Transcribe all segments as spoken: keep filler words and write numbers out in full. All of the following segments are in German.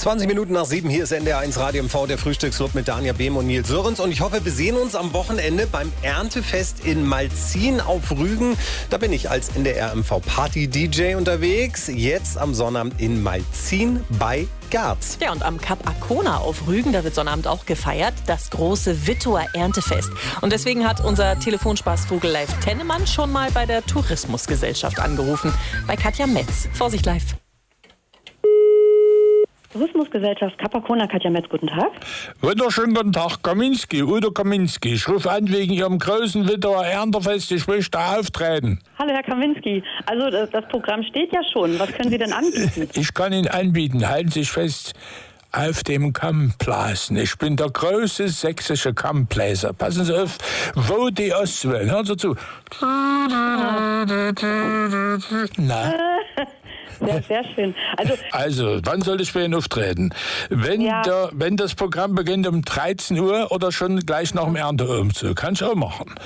zwanzig Minuten nach sieben, hier ist N D R eins Radio M V, der Frühstücksclub mit Dania Behm und Nils Sörens. Und ich hoffe, wir sehen uns am Wochenende beim Erntefest in Malzin auf Rügen. Da bin ich als N D R M V Party-D J unterwegs. Jetzt am Sonnabend in Malzin bei Garz. Ja, und am Kap Arkona auf Rügen, da wird Sonnabend auch gefeiert, das große Wittuer Erntefest. Und deswegen hat unser Telefonspaßvogel Live Tennemann schon mal bei der Tourismusgesellschaft angerufen, bei Katja Metz. Vorsicht live. Tourismusgesellschaft Kap Arkona, Katja Metz, guten Tag. Wunderschönen guten Tag, Kaminski, Udo Kaminski. Ich rufe an wegen Ihrem großen Wittuer Erntefest. Ich möchte auftreten. Hallo, Herr Kaminski. Also das, das Programm steht ja schon. Was können Sie denn anbieten? Ich kann Ihnen anbieten, halten Sie sich fest, auf dem Kammblasen. Ich bin der große sächsische Kammbläser. Passen Sie auf, wo die Ostwellen. Hören Sie zu. Na? Sehr, sehr schön. Also, also, wann soll ich für ihn auftreten? Wenn, Ja. der, wenn das Programm beginnt um dreizehn Uhr oder schon gleich nach dem Ernteumzug? Kann ich auch machen.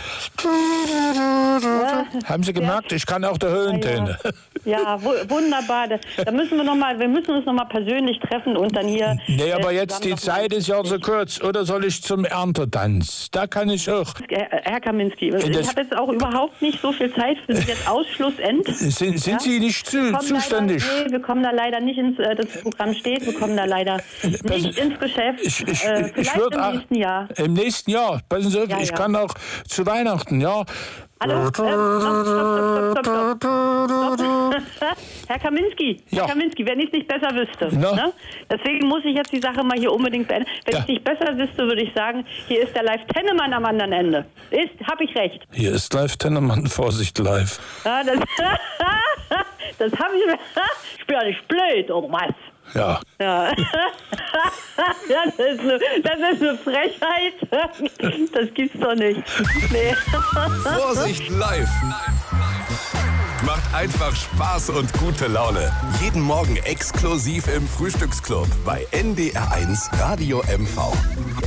Haben Sie gemerkt, ich kann auch der Höhentöne. ja, wu- wunderbar. Da, da müssen wir noch mal, wir müssen uns noch mal persönlich treffen und dann hier. Nee, aber äh, jetzt die zusammen noch mal- Zeit ist ja so kurz. Oder soll ich zum Erntetanz? Da kann ich auch. Herr, Herr Kaminski, das- ich habe jetzt auch überhaupt nicht so viel Zeit für Sie jetzt Ausschlussend. Sind, sind Ja? Sie nicht zu, Wir kommen zuständig? Leider, nee, wir kommen da leider nicht ins, äh, das Programm steht, wir kommen da leider nicht ins Geschäft. Ich, ich, äh, ich vielleicht würd im auch- nächsten Jahr. Im nächsten Jahr. Passen Sie auf, Ja, ich ja. kann auch zu Weihnachten, ja. Hallo? Äh, stopp, stopp, stopp, stopp, stopp, stopp. Herr Kaminski, Ja. Herr Kaminski, wenn ich es nicht besser wüsste. Na? Ne? Deswegen muss ich jetzt die Sache mal hier unbedingt beenden. Wenn Ja. ich es nicht besser wüsste, würde ich sagen, hier ist der Live Tennemann am anderen Ende. Ist, hab ich recht. Hier ist live Tennemann, Vorsicht live. Ja, das das habe ich mir. Ich bin ja nicht blöd, oder was? Ja. Ja. Das ist, eine, das ist eine Frechheit. Das gibt's doch nicht. Nee. Vorsicht live. Macht einfach Spaß und gute Laune. Jeden Morgen exklusiv im Frühstücksclub bei N D R eins Radio M V.